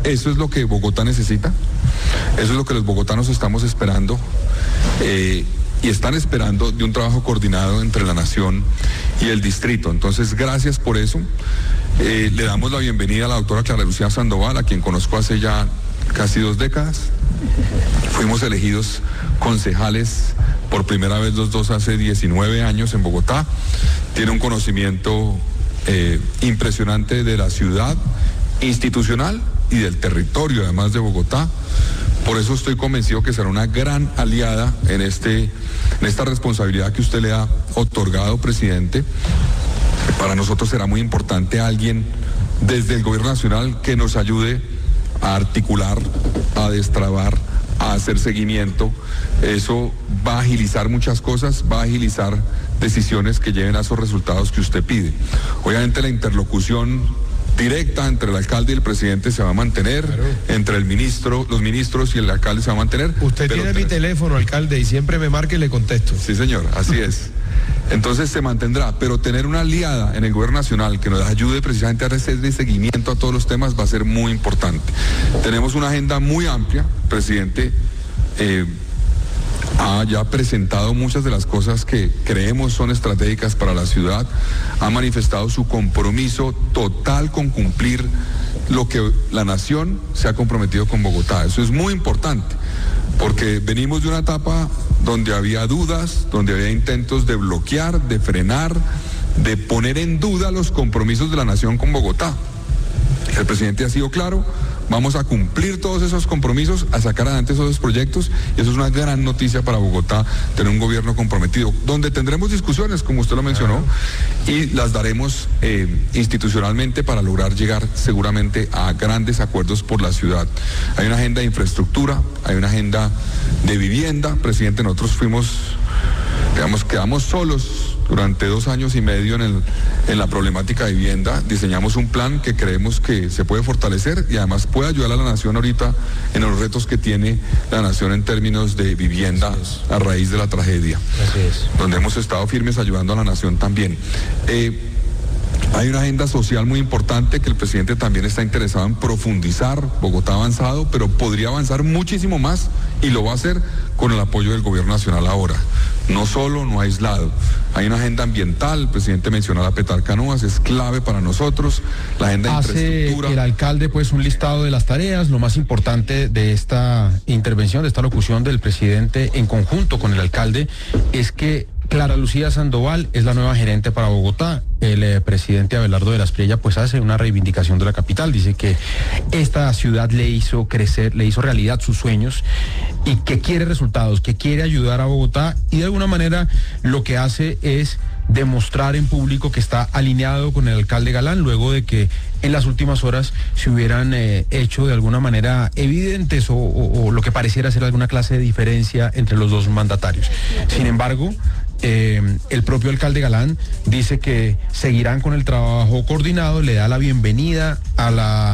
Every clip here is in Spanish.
Eso es lo que Bogotá necesita, eso es lo que los bogotanos estamos esperando y están esperando de un trabajo coordinado entre la nación y el distrito. Entonces, gracias por eso. Le damos la bienvenida a la doctora Clara Lucía Sandoval, a quien conozco hace ya casi 2 décadas. Fuimos elegidos concejales por primera vez los dos hace 19 años en Bogotá. Tiene un conocimiento impresionante de la ciudad, institucional y del territorio, además de Bogotá. Por eso estoy convencido que será una gran aliada en esta responsabilidad que usted le ha otorgado, presidente. Para nosotros será muy importante alguien desde el gobierno nacional que nos ayude a articular, a destrabar, a hacer seguimiento. Eso va a agilizar muchas cosas, va a agilizar decisiones que lleven a esos resultados que usted pide. Obviamente la interlocución directa entre el alcalde y el presidente se va a mantener, claro. Entre los ministros y el alcalde se va a mantener. Usted tiene mi teléfono, alcalde, y siempre me marca y le contesto. Sí, señor, así es. Entonces se mantendrá, pero tener una aliada en el gobierno nacional que nos ayude precisamente a hacer seguimiento a todos los temas va a ser muy importante. Tenemos una agenda muy amplia, presidente. Ha ya presentado muchas de las cosas que creemos son estratégicas para la ciudad, ha manifestado su compromiso total con cumplir lo que la nación se ha comprometido con Bogotá. Eso es muy importante, porque venimos de una etapa donde había dudas, donde había intentos de bloquear, de frenar, de poner en duda los compromisos de la nación con Bogotá. El presidente ha sido claro. Vamos a cumplir todos esos compromisos, a sacar adelante esos proyectos, y eso es una gran noticia para Bogotá, tener un gobierno comprometido, donde tendremos discusiones, como usted lo mencionó, y las daremos institucionalmente para lograr llegar seguramente a grandes acuerdos por la ciudad. Hay una agenda de infraestructura, hay una agenda de vivienda. Presidente, nosotros quedamos solos durante 2 años y medio en la problemática de vivienda. Diseñamos un plan que creemos que se puede fortalecer y además puede ayudar a la nación ahorita en los retos que tiene la nación en términos de vivienda a raíz de la tragedia. Así es. Donde hemos estado firmes ayudando a la nación también. Hay una agenda social muy importante que el presidente también está interesado en profundizar. Bogotá ha avanzado, pero podría avanzar muchísimo más y lo va a hacer con el apoyo del gobierno nacional ahora. No solo, no aislado. Hay una agenda ambiental, el presidente mencionó la Petarcanoas, es clave para nosotros. La agenda de infraestructura. El alcalde pues un listado de las tareas. Lo más importante de esta intervención, de esta locución del presidente en conjunto con el alcalde, es que Clara Lucía Sandoval es la nueva gerente para Bogotá. El presidente Abelardo de la Espriella pues hace una reivindicación de la capital, dice que esta ciudad le hizo crecer, le hizo realidad sus sueños y que quiere resultados, que quiere ayudar a Bogotá, y de alguna manera lo que hace es demostrar en público que está alineado con el alcalde Galán, luego de que en las últimas horas se hubieran hecho de alguna manera evidentes o lo que pareciera ser alguna clase de diferencia entre los dos mandatarios. Sin embargo, el propio alcalde Galán dice que seguirán con el trabajo coordinado, le da la bienvenida a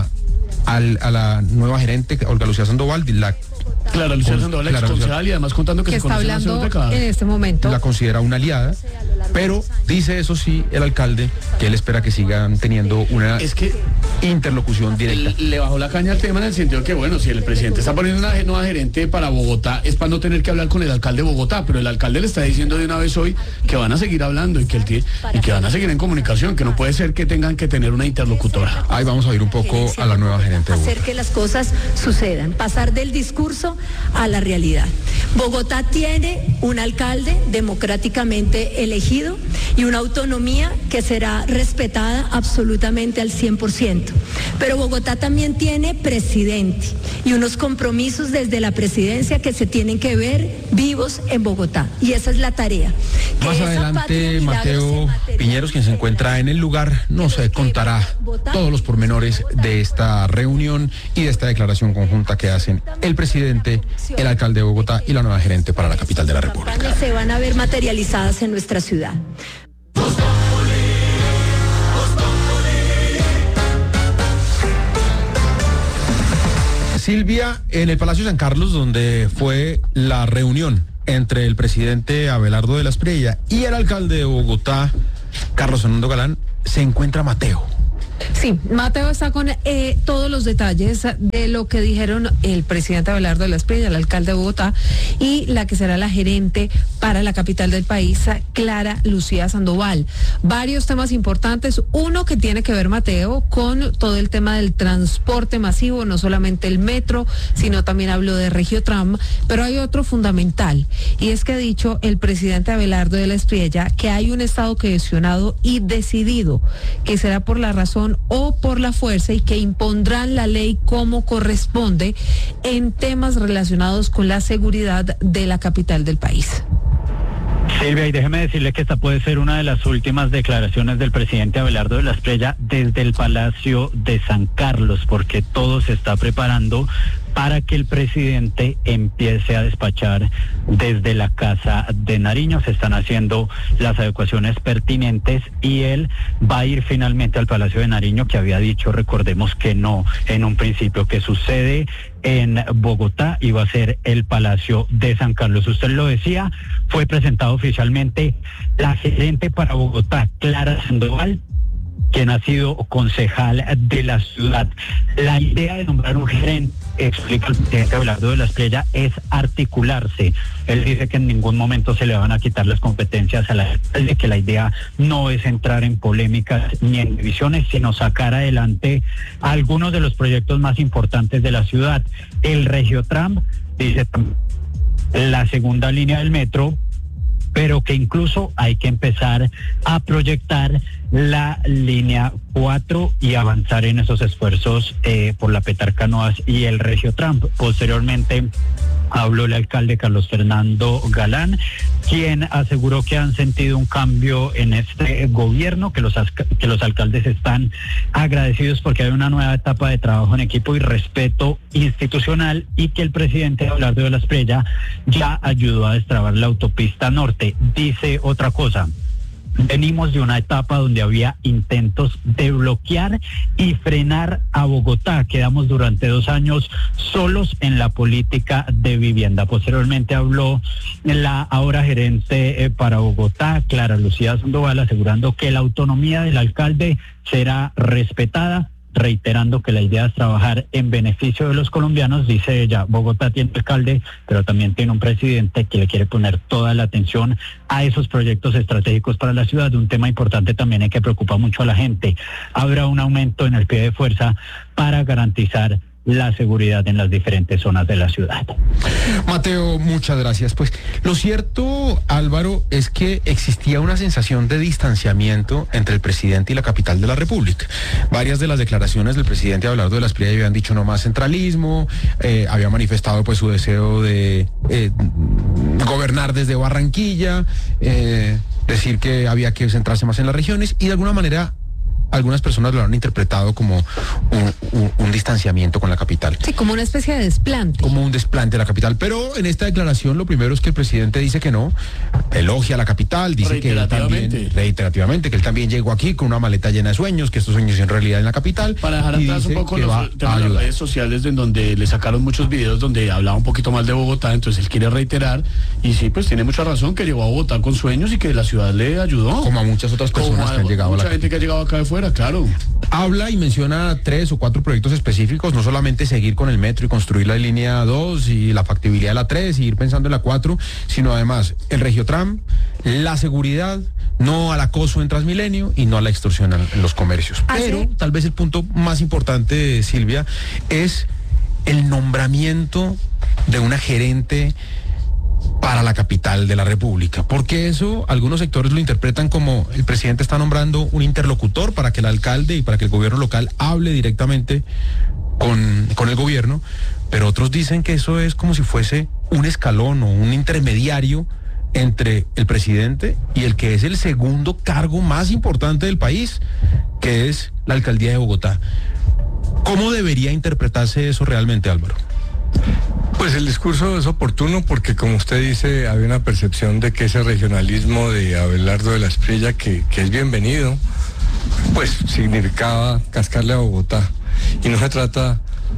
la nueva gerente, Olga Lucía Sandoval, Clara Lucía Sandoval, ex concejal, y además contando que se está conocen hablando hace 2 décadas. en este momento. La considera una aliada, pero dice eso sí el alcalde que él espera que sigan teniendo una interlocución directa. Le bajó la caña al tema en el sentido que, bueno, si el presidente está poniendo una nueva gerente para Bogotá, es para no tener que hablar con el alcalde de Bogotá, pero el alcalde le está diciendo de una vez hoy que van a seguir hablando y que van a seguir en comunicación, que no puede ser que tengan que tener una interlocutora. Ahí vamos a ir un poco a la nueva gerente de Bogotá. Hacer que las cosas sucedan, pasar del discurso a la realidad. Bogotá tiene un alcalde democráticamente elegido y una autonomía que será respetada absolutamente al 100%. Pero Bogotá también tiene presidente y unos compromisos desde la presidencia que se tienen que ver vivos en Bogotá. Y esa es la tarea. Más adelante, Mateo Piñeros, quien se encuentra en el lugar, nos contará todos los pormenores de esta reunión y de esta declaración conjunta que hacen el presidente, el alcalde de Bogotá y la nueva gerente para la capital de la República. Se van a ver materializadas en nuestra ciudad. Silvia, en el Palacio San Carlos, donde fue la reunión entre el presidente Abelardo de la Espriella y el alcalde de Bogotá, Carlos Fernando Galán, se encuentra Mateo. Sí, Mateo está con todos los detalles de lo que dijeron el presidente Abelardo de la Espriella, el alcalde de Bogotá, y la que será la gerente para la capital del país, Clara Lucía Sandoval. Varios temas importantes, uno que tiene que ver, Mateo, con todo el tema del transporte masivo, no solamente el metro, sino también habló de Regiotram, pero hay otro fundamental, y es que ha dicho el presidente Abelardo de la Espriella que hay un Estado cohesionado y decidido, que será por la razón o por la fuerza y que impondrán la ley como corresponde en temas relacionados con la seguridad de la capital del país. Silvia, y déjeme decirle que esta puede ser una de las últimas declaraciones del presidente Abelardo de la Espriella desde el Palacio de San Carlos, porque todo se está preparando para que el presidente empiece a despachar desde la Casa de Nariño. Se están haciendo las adecuaciones pertinentes y él va a ir finalmente al Palacio de Nariño, que había dicho, recordemos que no, en un principio, que sucede en Bogotá y va a ser el Palacio de San Carlos. Usted lo decía, fue presentado oficialmente la gerente para Bogotá, Clara Sandoval, quien ha sido concejal de la ciudad. La idea de nombrar un gerente, explica el presidente Abelardo de la Espriella, es articularse. Él dice que en ningún momento se le van a quitar las competencias a la alcalde, que la idea no es entrar en polémicas ni en divisiones, sino sacar adelante algunos de los proyectos más importantes de la ciudad. El Regiotram, dice, la segunda línea del metro, pero que incluso hay que empezar a proyectar la línea 4 y avanzar en esos esfuerzos por la Petarcanoas y el Regiotram. Posteriormente habló el alcalde Carlos Fernando Galán, quien aseguró que han sentido un cambio en este gobierno, que los alcaldes están agradecidos porque hay una nueva etapa de trabajo en equipo y respeto institucional, y que el presidente Abelardo de la Espriella ya ayudó a destrabar la autopista norte. Dice otra cosa: venimos de una etapa donde había intentos de bloquear y frenar a Bogotá. Quedamos durante 2 años solos en la política de vivienda. Posteriormente habló la ahora gerente para Bogotá, Clara Lucía Sandoval, asegurando que la autonomía del alcalde será respetada, reiterando que la idea es trabajar en beneficio de los colombianos. Dice ella, Bogotá tiene alcalde, pero también tiene un presidente que le quiere poner toda la atención a esos proyectos estratégicos para la ciudad. Un tema importante también que preocupa mucho a la gente: habrá un aumento en el pie de fuerza para garantizar la seguridad en las diferentes zonas de la ciudad. Mateo, muchas gracias. Pues lo cierto, Álvaro, es que existía una sensación de distanciamiento entre el presidente y la capital de la República. Varias de las declaraciones del presidente Abelardo de la Espriella habían dicho no más centralismo, había manifestado pues su deseo de gobernar desde Barranquilla, decir que había que centrarse más en las regiones, y de alguna manera algunas personas lo han interpretado como un distanciamiento con la capital. Sí, como una especie de desplante. Como un desplante de la capital. Pero en esta declaración lo primero es que el presidente dice que no, elogia a la capital, dice que él también, reiterativamente, que él también llegó aquí con una maleta llena de sueños, que estos sueños en realidad en la capital. Para dejar atrás un poco los temas de las redes sociales, en donde le sacaron muchos videos donde hablaba un poquito mal de Bogotá, entonces él quiere reiterar, y sí, pues tiene mucha razón, que llegó a Bogotá con sueños y que la ciudad le ayudó. Como a muchas otras personas que han llegado a la capital. Mucha gente que ha llegado acá de fuera. Claro. Habla y menciona 3 o 4 proyectos específicos, no solamente seguir con el metro y construir la línea 2 y la factibilidad de la 3 y ir pensando en la 4, sino además el Regiotram, la seguridad, no al acoso en Transmilenio y no a la extorsión en los comercios. Pero tal vez el punto más importante, Silvia, es el nombramiento de una gerente para la capital de la República, porque eso algunos sectores lo interpretan como el presidente está nombrando un interlocutor para que el alcalde y para que el gobierno local hable directamente con el gobierno, pero otros dicen que eso es como si fuese un escalón o un intermediario entre el presidente y el que es el segundo cargo más importante del país, que es la alcaldía de Bogotá. ¿Cómo debería interpretarse eso realmente, Álvaro? Pues el discurso es oportuno porque, como usted dice, había una percepción de que ese regionalismo de Abelardo de la Espriella, que es bienvenido, pues significaba cascarle a Bogotá. Y no se trata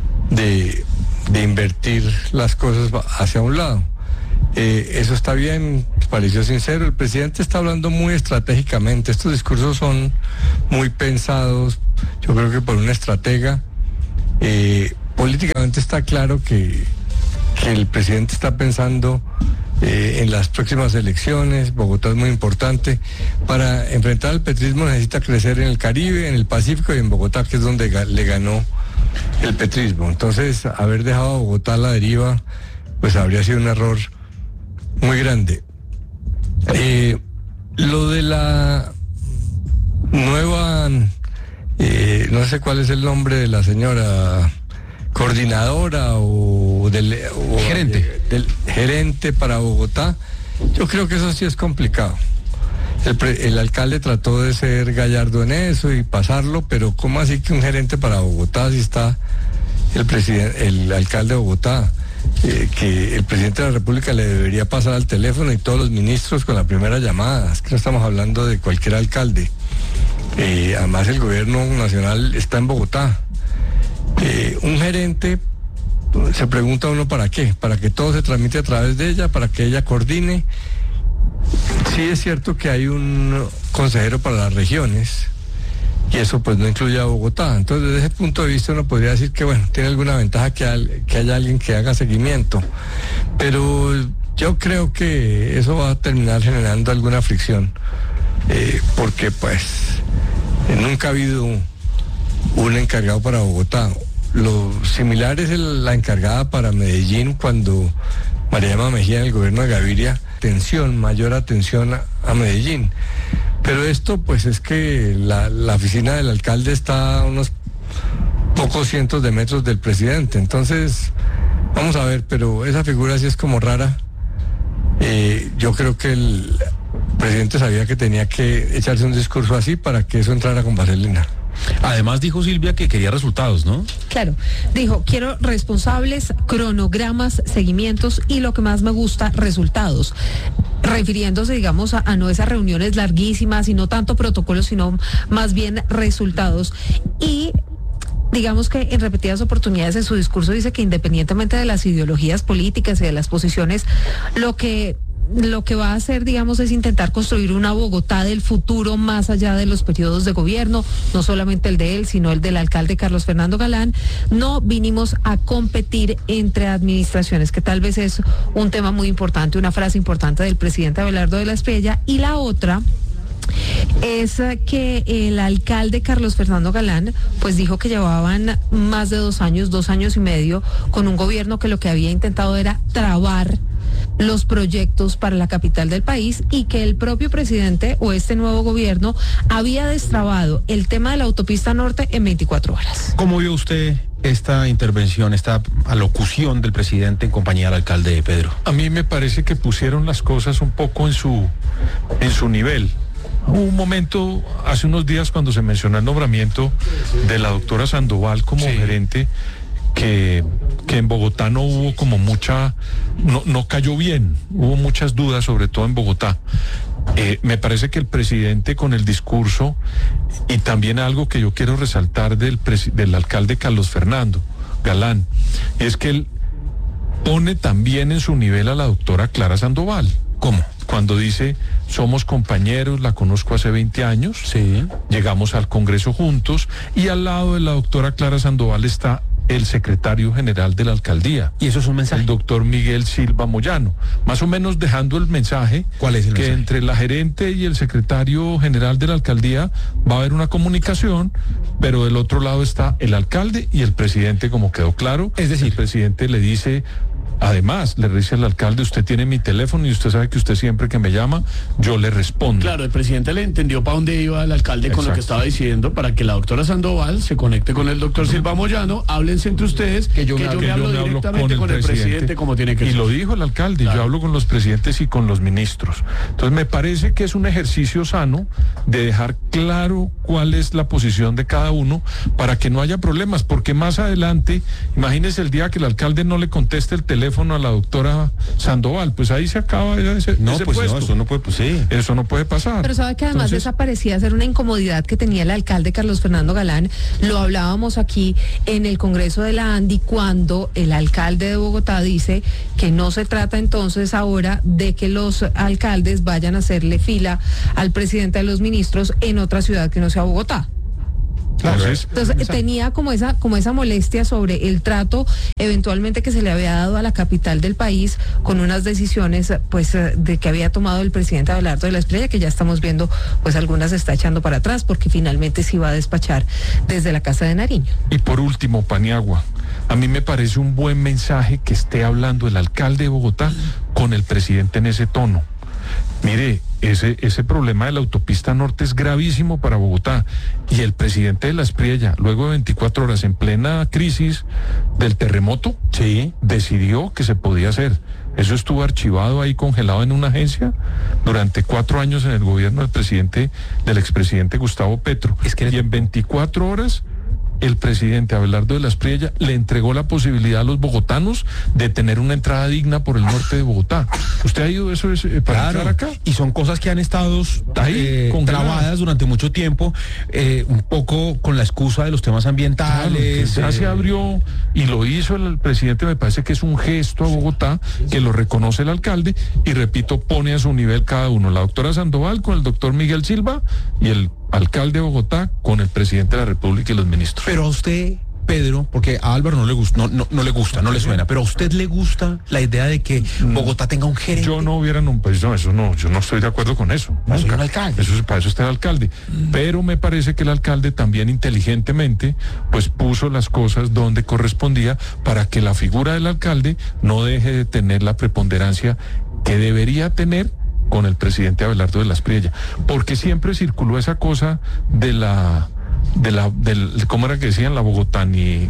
de invertir las cosas hacia un lado. Eso está bien pareció sincero. El presidente está hablando muy estratégicamente. Estos discursos son muy pensados, yo creo que por una estratega. Políticamente está claro que el presidente está pensando en las próximas elecciones. Bogotá es muy importante. Para enfrentar al petrismo necesita crecer en el Caribe, en el Pacífico y en Bogotá, que es donde le ganó el petrismo. Entonces, haber dejado a Bogotá a la deriva, pues habría sido un error muy grande. Lo de la nueva, no sé cuál es el nombre de la señora, coordinadora o gerente. Del gerente para Bogotá, yo creo que eso sí es complicado. El alcalde trató de ser gallardo en eso y pasarlo, pero ¿cómo así que un gerente para Bogotá si está el alcalde de Bogotá? Que el presidente de la República le debería pasar al teléfono y todos los ministros con la primera llamada. Es que no estamos hablando de cualquier alcalde. Además el gobierno nacional está en Bogotá. Un gerente, se pregunta uno para qué, para que todo se transmite a través de ella, para que ella coordine. Sí es cierto que hay un consejero para las regiones y eso pues no incluye a Bogotá. Entonces desde ese punto de vista uno podría decir que bueno, tiene alguna ventaja que haya alguien que haga seguimiento, pero yo creo que eso va a terminar generando alguna fricción, porque pues nunca ha habido un encargado para Bogotá. Lo similar es la encargada para Medellín cuando Mariana Mejía en el gobierno de Gaviria, mayor atención a Medellín. Pero esto pues es que la oficina del alcalde está a unos pocos cientos de metros del presidente. Entonces, vamos a ver, pero esa figura sí es como rara. Yo creo que el presidente sabía que tenía que echarse un discurso así para que eso entrara con vaselina. Además dijo Silvia que quería resultados, ¿no? Claro, dijo, quiero responsables, cronogramas, seguimientos y lo que más me gusta, resultados. Refiriéndose, digamos, a no esas reuniones larguísimas y no tanto protocolos, sino más bien resultados. Y digamos que en repetidas oportunidades en su discurso dice que independientemente de las ideologías políticas y de las posiciones, lo que va a hacer, digamos, es intentar construir una Bogotá del futuro más allá de los periodos de gobierno, no solamente el de él, sino el del alcalde Carlos Fernando Galán. No vinimos a competir entre administraciones, que tal vez es un tema muy importante, una frase importante del presidente Abelardo de la Espriella. Y la otra es que el alcalde Carlos Fernando Galán pues dijo que llevaban más de 2 años y medio con un gobierno que lo que había intentado era trabar los proyectos para la capital del país y que el propio presidente o este nuevo gobierno había destrabado el tema de la autopista norte en 24 horas. ¿Cómo vio usted esta intervención, esta alocución del presidente en compañía del alcalde Pedro? A mí me parece que pusieron las cosas un poco en su nivel. Hubo un momento, hace unos días, cuando se mencionó el nombramiento de la doctora Sandoval como gerente, que en Bogotá no hubo como no cayó bien, hubo muchas dudas, sobre todo en Bogotá. Me parece que el presidente con el discurso, y también algo que yo quiero resaltar del alcalde Carlos Fernando Galán, es que él pone también en su nivel a la doctora Clara Sandoval. ¿Cómo? Cuando dice, somos compañeros, la conozco hace 20 años, llegamos al Congreso juntos, y al lado de la doctora Clara Sandoval está el secretario general de la alcaldía. ¿Y eso es un mensaje? El doctor Miguel Silva Moyano. Más o menos dejando el mensaje. ¿Cuál es el mensaje? Que entre la gerente y el secretario general de la alcaldía va a haber una comunicación, pero del otro lado está el alcalde y el presidente, como quedó claro. Es decir, el presidente le dice... Además, le dice al alcalde, usted tiene mi teléfono y usted sabe que usted siempre que me llama, yo le respondo. Claro, el presidente le entendió para dónde iba el alcalde. Exacto. Con lo que estaba diciendo, para que la doctora Sandoval se conecte con el doctor Silva Moyano, háblense entre ustedes, que yo me hablo directamente con el presidente como tiene que ser. Y lo dijo el alcalde, claro. Yo hablo con los presidentes y con los ministros. Entonces me parece que es un ejercicio sano de dejar claro cuál es la posición de cada uno para que no haya problemas, porque más adelante, imagínese el día que el alcalde no le conteste el teléfono teléfono a la doctora Sandoval, pues ahí se acaba ese pues puesto. no, eso no puede, pues sí. Eso no puede pasar. Pero sabe que además Entonces, esa parecía ser una incomodidad que tenía el alcalde Carlos Fernando Galán. Lo hablábamos aquí en el Congreso de la ANDI cuando el alcalde de Bogotá dice que no se trata entonces ahora de que los alcaldes vayan a hacerle fila al presidente de los ministros en otra ciudad que no sea Bogotá. Entonces tenía como esa molestia sobre el trato eventualmente que se le había dado a la capital del país con unas decisiones pues de que había tomado el presidente Abelardo de la Espriella, que ya estamos viendo pues algunas se está echando para atrás porque finalmente se iba a despachar desde la Casa de Nariño. y por último, Paniagua, a mí me parece un buen mensaje que esté hablando el alcalde de Bogotá con el presidente en ese tono. Mire, ese problema de la autopista norte es gravísimo para Bogotá y el presidente de la Espriella, luego de 24 horas en plena crisis del terremoto, decidió que se podía hacer. Eso estuvo archivado ahí, congelado en una agencia durante 4 años en el gobierno del expresidente Gustavo Petro. Y en 24 horas el presidente Abelardo de la Espriella le entregó la posibilidad a los bogotanos de tener una entrada digna por el norte de Bogotá. ¿Usted ha ido para entrar acá? Y son cosas que han estado ahí trabadas durante mucho tiempo, un poco con la excusa de los temas ambientales. Claro, ya se abrió y lo hizo el presidente. Me parece que es un gesto a Bogotá que lo reconoce el alcalde y, repito, pone a su nivel cada uno. La doctora Sandoval con el doctor Miguel Silva y el alcalde de Bogotá con el presidente de la República y los ministros. Pero a usted, Pedro, porque a Álvaro no le gusta, no le suena, pero a usted le gusta la idea de que Bogotá tenga un gerente. Yo no hubiera, yo no estoy de acuerdo con eso. Para eso, para eso está el alcalde. Pero me parece que el alcalde también inteligentemente pues puso las cosas donde correspondía para que la figura del alcalde no deje de tener la preponderancia que debería tener con el presidente Abelardo de la Espriella, porque siempre circuló esa cosa del ¿cómo era que decían? La bogotani,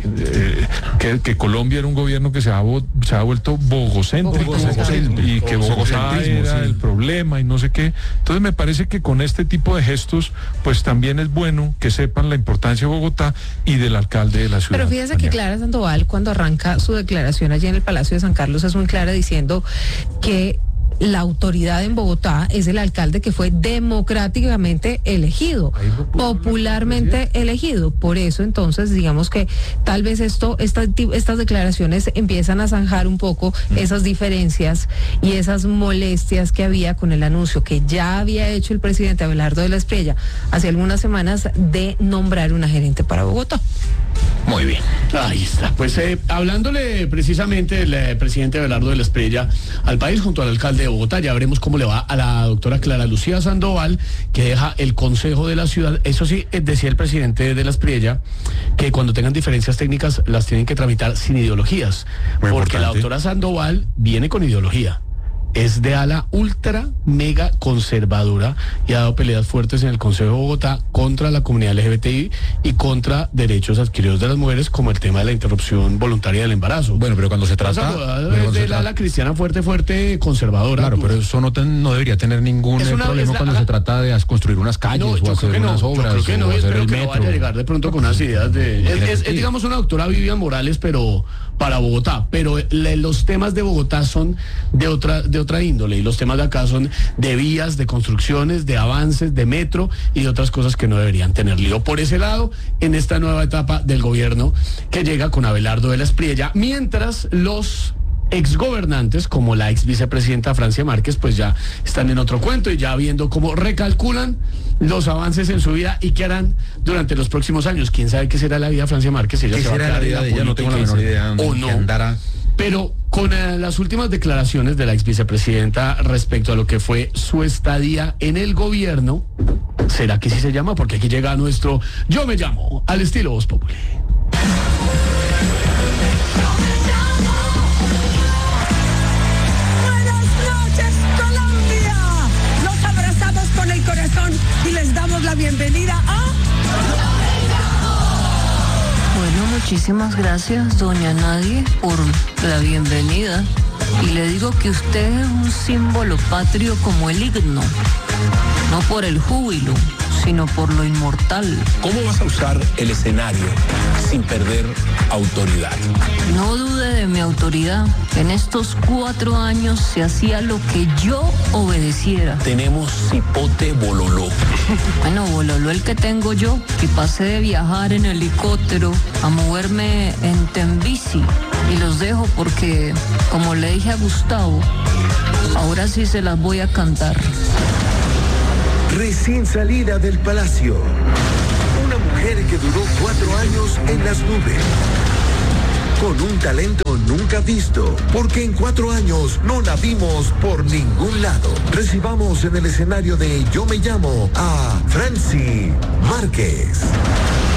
que Colombia era un gobierno que se ha vuelto bogocéntrico y que Bogotá era el problema y no sé qué. Entonces me parece que con este tipo de gestos pues también es bueno que sepan la importancia de Bogotá y del alcalde de la ciudad. Pero fíjese que Clara Sandoval, cuando arranca su declaración allí en el Palacio de San Carlos, es muy clara diciendo que la autoridad en Bogotá es el alcalde que fue democráticamente elegido, popularmente elegido. Por eso entonces digamos que tal vez estas declaraciones empiezan a zanjar un poco esas diferencias y esas molestias que había con el anuncio que ya había hecho el presidente Abelardo de la Espriella hace algunas semanas de nombrar una gerente para Bogotá. Muy bien. Ahí está. Pues hablándole precisamente del presidente Abelardo de la Espriella al país junto al alcalde de Bogotá, ya veremos cómo le va a la doctora Clara Lucía Sandoval, que deja el Consejo de la Ciudad. Eso sí, decía el presidente de la Espriella que cuando tengan diferencias técnicas las tienen que tramitar sin ideologías, porque la doctora Sandoval viene con ideología. Es de ala ultra mega conservadora y ha dado peleas fuertes en el Consejo de Bogotá contra la comunidad LGBTI y contra derechos adquiridos de las mujeres, como el tema de la interrupción voluntaria del embarazo. Bueno, pero cuando se trata de la ala cristiana fuerte conservadora. Claro, pero eso no debería tener ningún problema cuando se trata de construir unas calles o hacer unas obras. Yo creo que no, espero que no vaya a llegar de pronto con unas ideas de... Es digamos una doctora Vivian Morales, pero para Bogotá, pero los temas de Bogotá son de otra índole y los temas de acá son de vías, de construcciones, de avances, de metro y de otras cosas que no deberían tener lío por ese lado en esta nueva etapa del gobierno que llega con Abelardo de la Espriella, mientras los exgobernantes como la ex vicepresidenta Francia Márquez pues ya están en otro cuento y ya viendo cómo recalculan los avances en su vida y qué harán durante los próximos años. ¿Quién sabe qué será la vida de Francia Márquez? Ella ¿Qué será la vida de ella? No tengo la menor idea. O no. Andará. Pero con las últimas declaraciones de la ex vicepresidenta respecto a lo que fue su estadía en el gobierno, ¿será que sí se llama? Porque aquí llega nuestro Yo me llamo al estilo Voz Populi. Con el corazón y les damos la bienvenida a... Bueno, muchísimas gracias, doña Nadie, por la bienvenida. Y le digo que usted es un símbolo patrio como el himno, no por el júbilo, sino por lo inmortal. ¿Cómo vas a usar el escenario sin perder autoridad? No dude de de mi autoridad. En estos 4 años se hacía lo que yo obedeciera. Tenemos cipote bololó. Bueno, bololó el que tengo yo, que pasé de viajar en helicóptero a moverme en Tembici. Y los dejo porque, como le dije a Gustavo, ahora sí se las voy a cantar. Recién salida del palacio, una mujer que duró 4 años en las nubes, con un talento nunca visto, porque en 4 años no la vimos por ningún lado. Recibamos en el escenario de Yo Me Llamo a Franci Márquez.